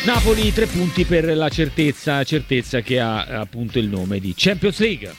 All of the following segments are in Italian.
Napoli 3 punti per la certezza che ha appunto il nome di Champions League.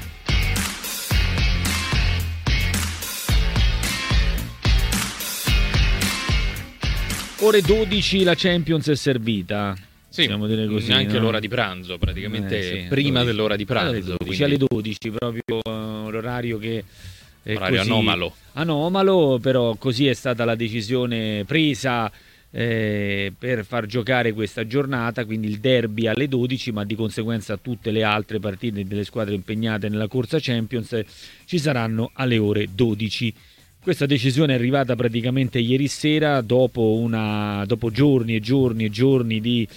Ore 12 la Champions è servita. Sì, possiamo dire così, anche no? l'ora di pranzo, praticamente Sì, prima 12. dell'ora di pranzo. Alle 12 proprio l'orario che è orario così anomalo, però così è stata la decisione presa per far giocare questa giornata, quindi il derby alle 12, ma di conseguenza tutte le altre partite delle squadre impegnate nella corsa Champions ci saranno alle ore 12. Questa decisione è arrivata praticamente ieri sera dopo giorni e giorni e giorni di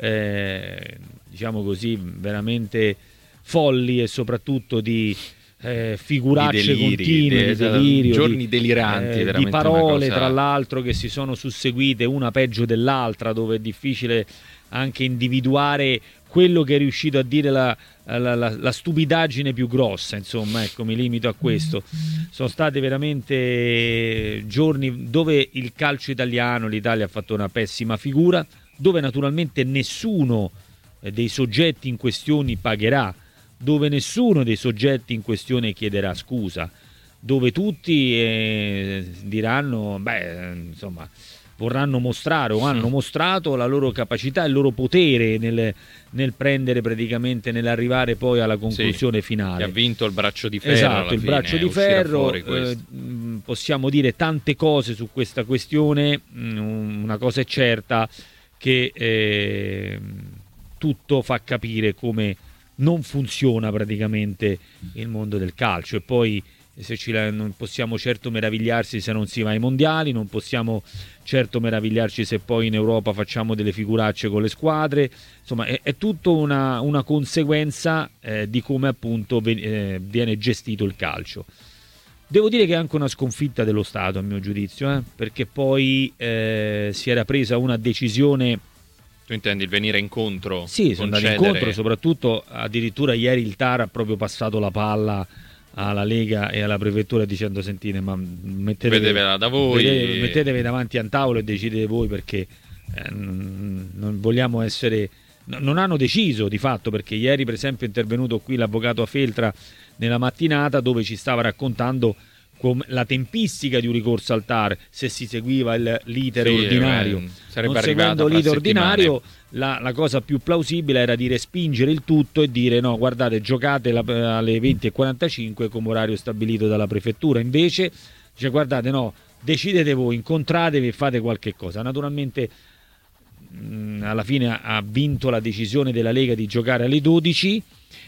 diciamo così veramente folli e soprattutto di figuracce continue, di delirio, giorni deliranti, di parole tra l'altro che si sono susseguite una peggio dell'altra, dove è difficile anche individuare quello che è riuscito a dire la stupidaggine più grossa, insomma, ecco, mi limito a questo. Sono stati veramente giorni dove il calcio italiano, l'Italia ha fatto una pessima figura, dove naturalmente nessuno dei soggetti in questione pagherà, dove nessuno dei soggetti in questione chiederà scusa, dove tutti diranno, insomma, vorranno mostrare o hanno mostrato la loro capacità e il loro potere nel prendere praticamente, nell'arrivare poi alla conclusione finale. Che ha vinto il braccio di ferro. Esatto, il braccio di ferro. Possiamo dire tante cose su questa questione, una cosa è certa, che tutto fa capire come non funziona praticamente il mondo del calcio. E poi non possiamo certo meravigliarsi se non si va ai mondiali, non possiamo certo meravigliarci se poi in Europa facciamo delle figuracce con le squadre, insomma è tutto una conseguenza di come appunto viene gestito il calcio. Devo dire che è anche una sconfitta dello Stato, a mio giudizio, perché poi si era presa una decisione. Tu intendi il venire incontro? Sì, sono andati incontro, soprattutto addirittura ieri il TAR ha proprio passato la palla alla Lega e alla prefettura dicendo: sentite, ma mettetevi da voi, mettetevi davanti a un tavolo e decidete voi, perché non vogliamo essere. Non hanno deciso di fatto, perché ieri per esempio è intervenuto qui l'avvocato Feltra nella mattinata, dove ci stava raccontando la tempistica di un ricorso al TAR, se si seguiva l'iter ordinario. Sarebbe non seguendo l'iter ordinario, la cosa più plausibile era di respingere il tutto e dire: no, guardate, giocate alle 20:45 come orario stabilito dalla prefettura. Invece dice: guardate, no, decidete voi, incontratevi e fate qualche cosa. Naturalmente alla fine ha vinto la decisione della Lega di giocare alle 12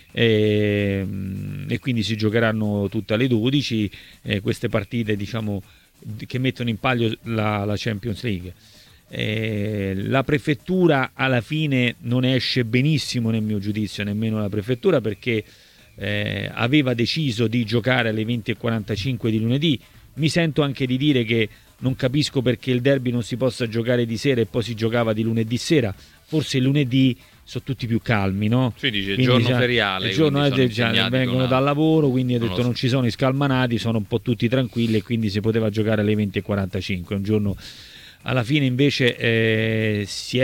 e quindi si giocheranno tutte alle 12 queste partite, diciamo, che mettono in palio la Champions League. La prefettura alla fine non esce benissimo, nel mio giudizio, nemmeno la prefettura, perché aveva deciso di giocare alle 20:45 di lunedì. Mi sento anche di dire che non capisco perché il derby non si possa giocare di sera e poi si giocava di lunedì sera. Forse il lunedì sono tutti più calmi, no? Sì, dice il giorno feriale, il giorno vengono dal lavoro, quindi ha detto non ci sono i scalmanati, sono un po' tutti tranquilli, e quindi si poteva giocare alle 20:45. Un giorno alla fine invece si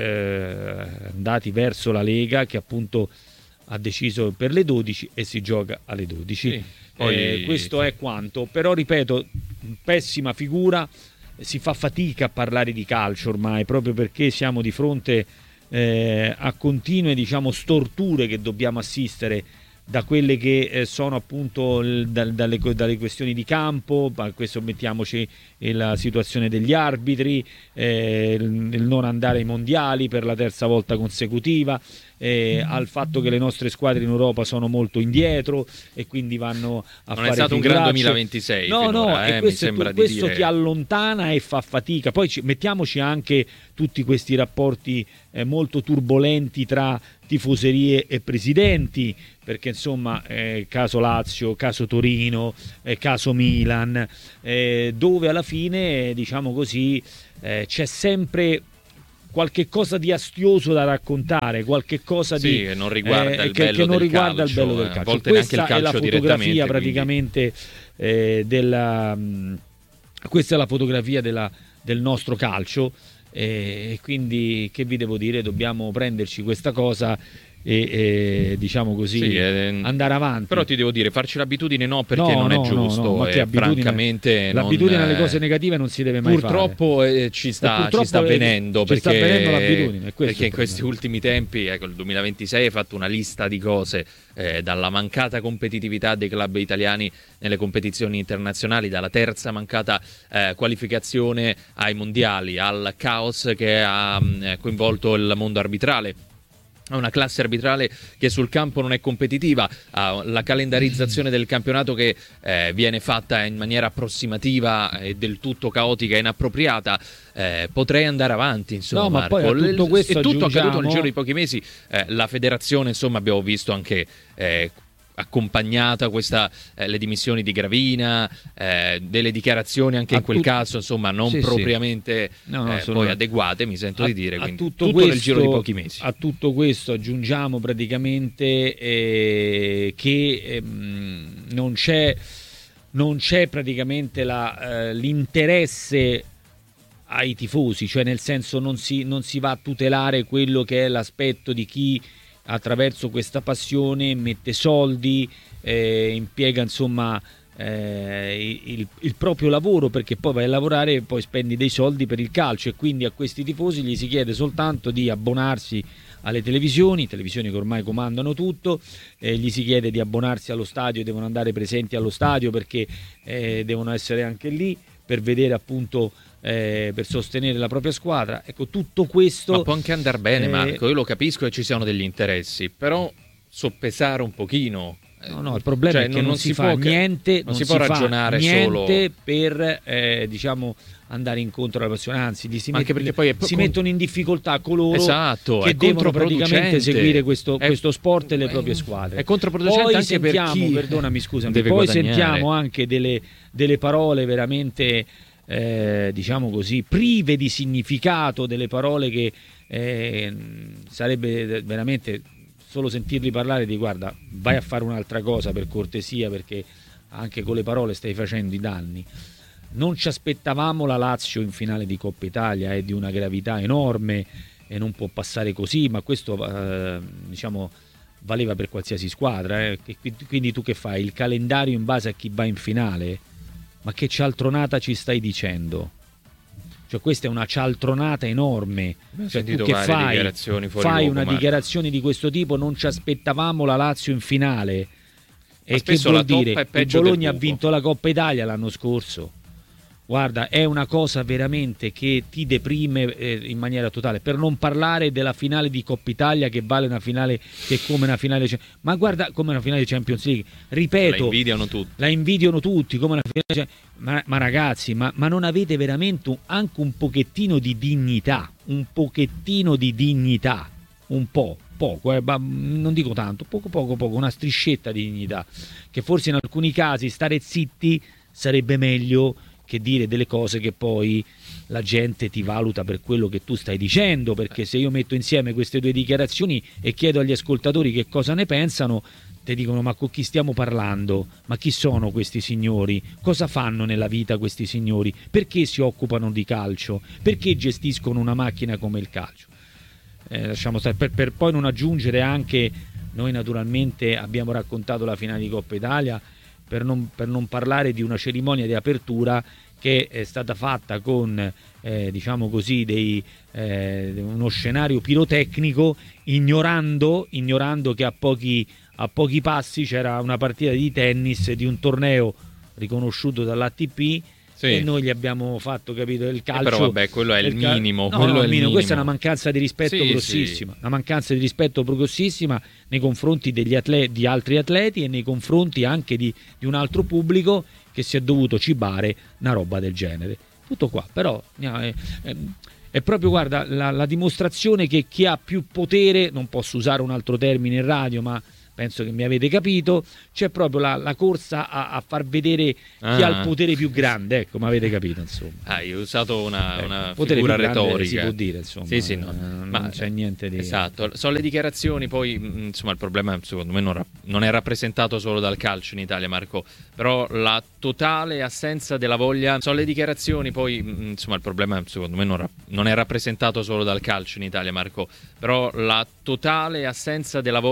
è andati verso la Lega, che appunto ha deciso per le 12 e si gioca alle 12. Sì, poi questo è quanto, però ripeto, pessima figura, si fa fatica a parlare di calcio ormai, proprio perché siamo di fronte a continue, diciamo, storture che dobbiamo assistere, da quelle che sono appunto dalle questioni di campo, a questo mettiamoci la situazione degli arbitri, il non andare ai mondiali per la terza volta consecutiva, al fatto che le nostre squadre in Europa sono molto indietro e quindi vanno a non fare è stato figuracce. Un gran 2026 e questo, mi sembra questo dire. ti allontana e fa fatica. Poi mettiamoci anche tutti questi rapporti molto turbolenti tra tifoserie e presidenti, perché insomma caso Lazio, caso Torino, caso Milan, dove alla fine, diciamo così, c'è sempre qualche cosa di astioso da raccontare, qualche cosa che non riguarda il bello che non del riguarda calcio, il bello del calcio. A volte Questa neanche il calcio è la fotografia praticamente questa è la fotografia del nostro calcio, e quindi che vi devo dire, dobbiamo prenderci questa cosa e diciamo così, andare avanti. Però ti devo dire, farci l'abitudine no, perché non è giusto, no, ma che francamente l'abitudine alle cose negative non si deve mai purtroppo fare. Ci sta avvenendo, ci sta avvenendo l'abitudine, perché in questi ultimi tempi, ecco, il 2026 hai fatto una lista di cose, dalla mancata competitività dei club italiani nelle competizioni internazionali, dalla terza mancata qualificazione ai mondiali, al caos che ha coinvolto il mondo arbitrale, a una classe arbitrale che sul campo non è competitiva, alla calendarizzazione del campionato che viene fatta in maniera approssimativa e del tutto caotica e inappropriata. Potrei andare avanti, insomma, no, ma Marco. poi a tutto questo è tutto aggiungiamo... accaduto nel giro di pochi mesi. La federazione, insomma, abbiamo visto anche accompagnata le dimissioni di Gravina, delle dichiarazioni anche in quel caso, insomma, non propriamente poi adeguate, mi sento di dire, quindi tutto nel giro di pochi mesi. A tutto questo aggiungiamo praticamente che non c'è praticamente l'interesse ai tifosi, cioè nel senso non si va a tutelare quello che è l'aspetto di chi attraverso questa passione mette soldi, impiega insomma il proprio lavoro, perché poi vai a lavorare e poi spendi dei soldi per il calcio, e quindi a questi tifosi gli si chiede soltanto di abbonarsi alle televisioni che ormai comandano tutto, gli si chiede di abbonarsi allo stadio, devono andare presenti allo stadio perché devono essere anche lì per vedere appunto, per sostenere la propria squadra. Ecco, tutto questo... Ma può anche andare bene, Marco, io lo capisco che ci siano degli interessi, però soppesare un pochino. No, il problema è che non si fa niente, non si può ragionare niente solo per diciamo andare incontro alla passione, anzi si mettono in difficoltà coloro che devono praticamente seguire questo sport e le proprie squadre. È controproducente poi anche sentiamo, per chi perdonami, scusami, deve poi guadagnare. Sentiamo anche delle parole veramente diciamo così prive di significato, delle parole che sarebbe veramente solo sentirli parlare di guarda, vai a fare un'altra cosa per cortesia, perché anche con le parole stai facendo i danni. Non ci aspettavamo la Lazio in finale di Coppa Italia, è di una gravità enorme e non può passare così, ma questo diciamo valeva per qualsiasi squadra, quindi tu che fai? Il calendario in base a chi va in finale? Ma che cialtronata ci stai dicendo? Cioè questa è una cialtronata enorme. Cioè, tu che fai una dichiarazione di questo tipo? Non ci aspettavamo la Lazio in finale. E che vuol dire? Il Bologna ha vinto la Coppa Italia l'anno scorso. Guarda, è una cosa veramente che ti deprime in maniera totale, per non parlare della finale di Coppa Italia, che vale una finale che è come una finale, ma guarda, come una finale di Champions League, ripeto, la invidiano tutti come una finale, ma ragazzi, ma non avete veramente anche un pochettino di dignità, un po', poco, non dico tanto, poco, una striscetta di dignità, che forse in alcuni casi stare zitti sarebbe meglio che dire delle cose che poi la gente ti valuta per quello che tu stai dicendo, perché se io metto insieme queste due dichiarazioni e chiedo agli ascoltatori che cosa ne pensano, ti dicono ma con chi stiamo parlando? Ma chi sono questi signori? Cosa fanno nella vita questi signori? Perché si occupano di calcio? Perché gestiscono una macchina come il calcio? Lasciamo stare, per poi non aggiungere anche, noi naturalmente abbiamo raccontato la finale di Coppa Italia, per non parlare di una cerimonia di apertura che è stata fatta con diciamo così uno scenario pirotecnico, ignorando che a pochi passi c'era una partita di tennis di un torneo riconosciuto dall'ATP. Sì. E noi gli abbiamo fatto, capito, il calcio. Però vabbè, quello è il minimo. Questa è una mancanza di rispetto grossissima. Una mancanza di rispetto grossissima nei confronti di altri atleti e nei confronti anche di un altro pubblico che si è dovuto cibare una roba del genere. Tutto qua, però è proprio, guarda, la dimostrazione che chi ha più potere, non posso usare un altro termine in radio, ma penso che mi avete capito, c'è proprio la corsa a far vedere chi ha il potere più grande, ecco, mi avete capito, insomma. Hai usato una potere figura più grande, retorica, si può dire, insomma. Sì, no. Ma non c'è niente di... Esatto, sono le dichiarazioni, poi insomma il problema secondo me non è rappresentato solo dal calcio in Italia, Marco, però la totale assenza della voglia, sono le dichiarazioni, poi insomma il problema secondo me non è rappresentato solo dal calcio in Italia, Marco, però la totale assenza della voglia